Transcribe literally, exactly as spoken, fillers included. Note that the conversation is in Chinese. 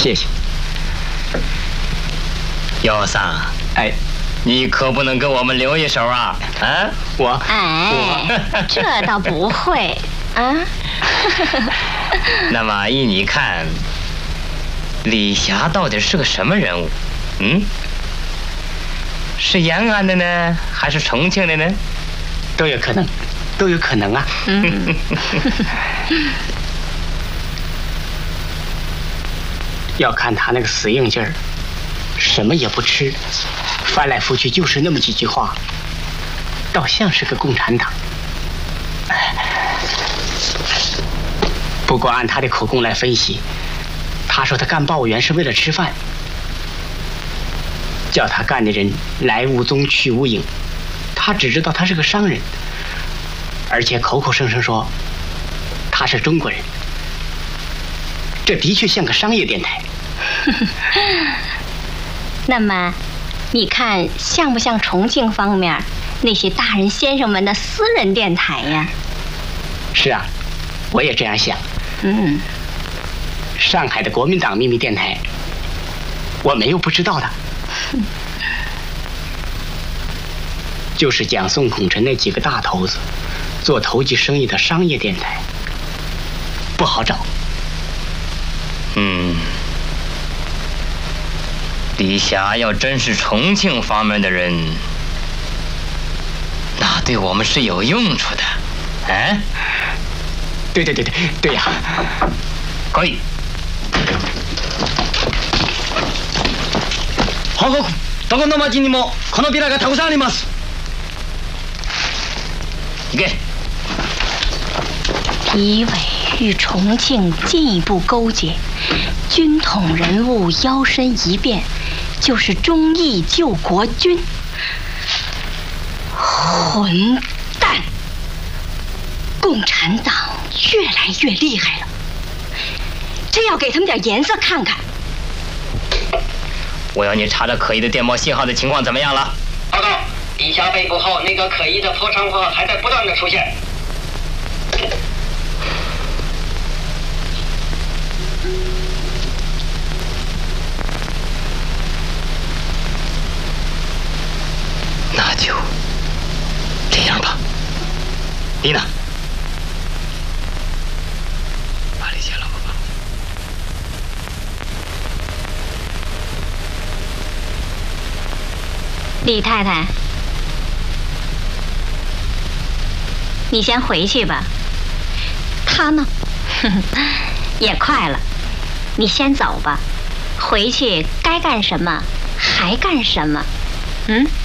谢谢。 姚桑， 哎， 你可不能给我们留一手啊！啊， 我， 哎， 我这倒不会啊。 那么依你看，李霞到底是个什么人物？嗯，是延安的呢，还是重庆的呢？ 都有可能，都有可能啊。 嗯。 要看他那个死硬劲儿，什么也不吃，翻来覆去就是那么几句话，倒像是个共产党。不过按他的口供来分析，他说他干报务员是为了吃饭，叫他干的人来无踪去无影，他只知道他是个商人，而且口口声声说他是中国人，这的确像个商业电台。 那么，你看像不像重庆方面那些大人先生们的私人电台呀？ 是啊，我也这样想。 嗯， 上海的国民党秘密电台，我没有不知道的。就是蒋宋孔陈那几个大头子做投机生意的商业电台，不好找。 嗯，李霞要真是重庆方面的人，那对我们是有用处的。哎， 对对对对对呀， 可以。 報告、どこの町にもこのビラがたくさんあります。 你给。 敌伪与重庆进一步勾结，军统人物摇身一变，就是忠义救国军。混蛋！共产党越来越厉害了，真要给他们点颜色看看。 我要你查找可疑的电报信号的情况怎么样了？ 报告，李霞被捕后，那个可疑的破窗户还在不断的出现。 那就这样吧。你呢？把这些了吧。 李太太，你先回去吧。他呢？也快了，你先走吧。回去该干什么还干什么。嗯。